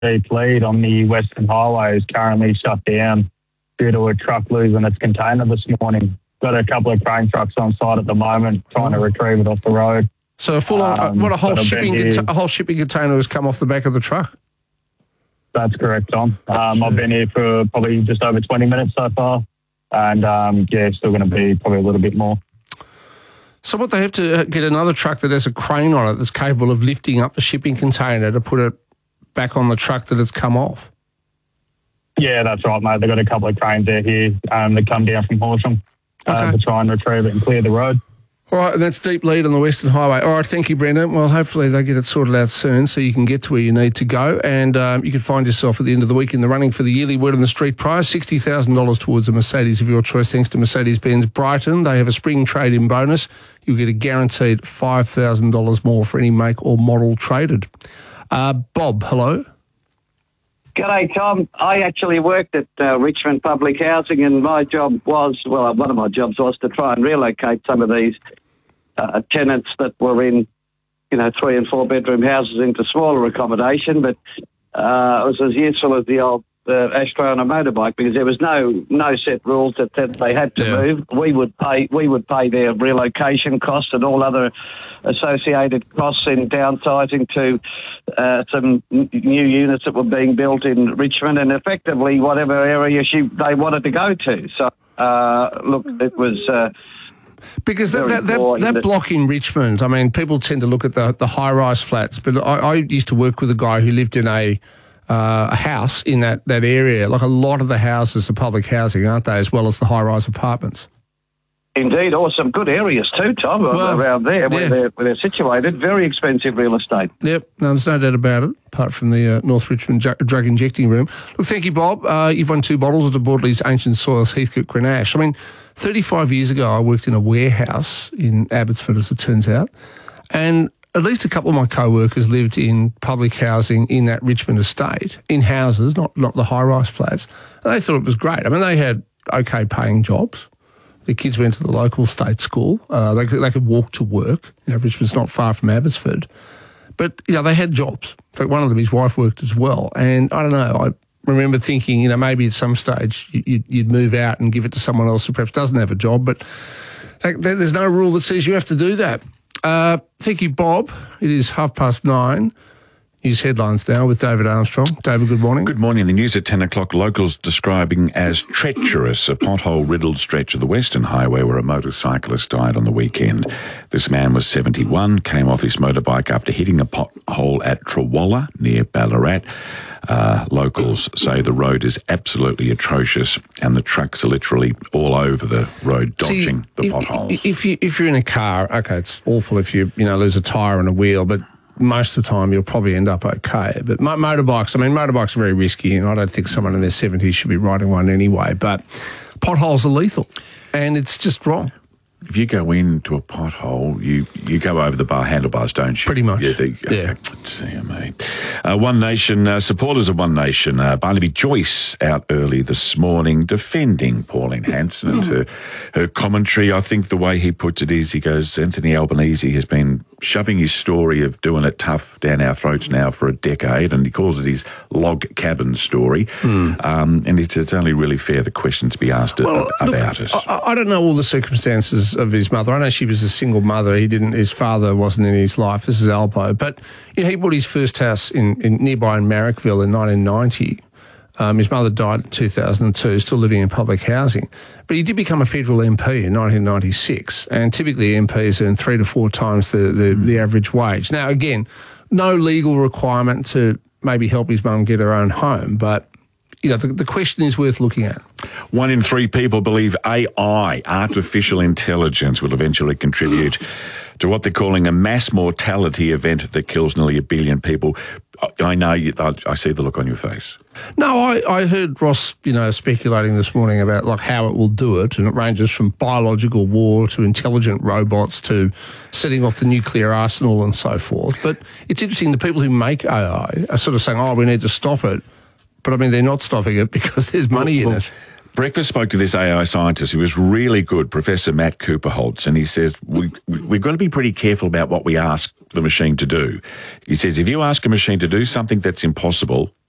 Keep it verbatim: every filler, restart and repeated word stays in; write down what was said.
deep lead on the Western Highway is currently shut down due to a truck losing its container this morning. Got a couple of crane trucks on site at the moment trying to retrieve it off the road. So a full on, um, what a whole shipping cont- a whole shipping container has come off the back of the truck. That's correct, Tom. Um, I've been here for probably just over twenty minutes so far, and um, yeah, still going to be probably a little bit more. So what, they have to get another truck that has a crane on it that's capable of lifting up the shipping container to put it back on the truck that has come off? Yeah, that's right, mate. They've got a couple of cranes out here um, that come down from Horsham uh, okay. to try and retrieve it and clear the road. All right, and that's deep lead on the Western Highway. All right, thank you, Brendan. Well, hopefully they get it sorted out soon so you can get to where you need to go, and um, you can find yourself at the end of the week in the running for the yearly Word on the Street prize, sixty thousand dollars towards a Mercedes of your choice, thanks to Mercedes-Benz Brighton. They have a spring trade-in bonus. You'll get a guaranteed five thousand dollars more for any make or model traded. Uh, Bob, hello. G'day, Tom. I actually worked at uh, Richmond Public Housing, and my job was, well, one of my jobs was to try and relocate some of these uh, tenants that were in, you know, three and four bedroom houses into smaller accommodation, but uh, it was as useful as the old uh, ashtray on a motorbike, because there was no no set rules that said they had to yeah. move. We would pay we would pay their relocation costs and all other associated costs in downsizing to uh, some n- new units that were being built in Richmond, and effectively whatever area she, they wanted to go to. So, uh, look, it was... Uh, Because that that, that, that block in Richmond, I mean, people tend to look at the, the high-rise flats, but I, I used to work with a guy who lived in a uh, a house in that, that area. Like, a lot of the houses are public housing, aren't they, as well as the high-rise apartments? Indeed, or some good areas too, Tom, well, around there where, yeah. they're, where they're situated. Very expensive real estate. Yep, no, there's no doubt about it, apart from the uh, North Richmond ju- drug injecting room. Look, thank you, Bob. Uh, you've won two bottles of the Bordley's Ancient Soils Heathcote Grenache. I mean, thirty-five years ago, I worked in a warehouse in Abbotsford, as it turns out, and at least a couple of my co-workers lived in public housing in that Richmond estate, in houses, not, not the high-rise flats. And they thought it was great. I mean, they had okay paying jobs. The kids went to the local state school. Uh, they, could, they could walk to work. You know, Richmond's not far from Abbotsford. But, you know, they had jobs. In fact, one of them, his wife worked as well. And I don't know, I remember thinking, you know, maybe at some stage you'd, you'd move out and give it to someone else who perhaps doesn't have a job. But there's no rule that says you have to do that. Uh, thank you, Bob. It is half past nine. News headlines now with David Armstrong. David, good morning. Good morning. The news at ten o'clock, locals describing as treacherous a pothole-riddled stretch of the Western Highway where a motorcyclist died on the weekend. This man was seventy-one, came off his motorbike after hitting a pothole at Trawalla near Ballarat. Uh, locals say the road is absolutely atrocious and the trucks are literally all over the road dodging See, the if, potholes. If, you, if you're in a car, okay, it's awful if you, you know, lose a tyre and a wheel, but most of the time you'll probably end up okay. But mo- motorbikes, I mean, motorbikes are very risky, and I don't think someone in their seventies should be riding one anyway, but potholes are lethal, and it's just wrong. If you go into a pothole, you, you go over the bar handlebars, don't you? Pretty much. Yeah. They, yeah. See you, mate. Uh, One Nation, uh, supporters of One Nation, uh, Barnaby Joyce out early this morning defending Pauline Hanson and her, her commentary. I think the way he puts it is, he goes, Anthony Albanese has been shoving his story of doing it tough down our throats now for a decade, and he calls it his log cabin story. Mm. Um, and it's, it's only really fair the question to be asked well, a, about look, it. I, I don't know all the circumstances of his mother. I know she was a single mother. He didn't. His father wasn't in his life. This is Albo. But you know, he bought his first house in, in nearby in Marrickville in nineteen ninety. Um, his mother died in two thousand two, still living in public housing. But he did become a federal M P in nineteen ninety-six, and typically M Ps earn three to four times the, the, mm. the average wage. Now, again, no legal requirement to maybe help his mum get her own home, but you know, the, the question is worth looking at. One in three people believe A I, artificial intelligence, will eventually contribute to what they're calling a mass mortality event that kills nearly a billion people. I know, you, I see the look on your face. No, I, I heard Ross, you know, speculating this morning about like how it will do it, and it ranges from biological war to intelligent robots to setting off the nuclear arsenal and so forth. But it's interesting, the people who make A I are sort of saying, oh, we need to stop it. But, I mean, they're not stopping it because there's money well, in well, it. Breakfast spoke to this A I scientist who was really good, Professor Matt Cooperholtz, and he says, we, we've got to be pretty careful about what we ask the machine to do. He says, if you ask a machine to do something that's impossible,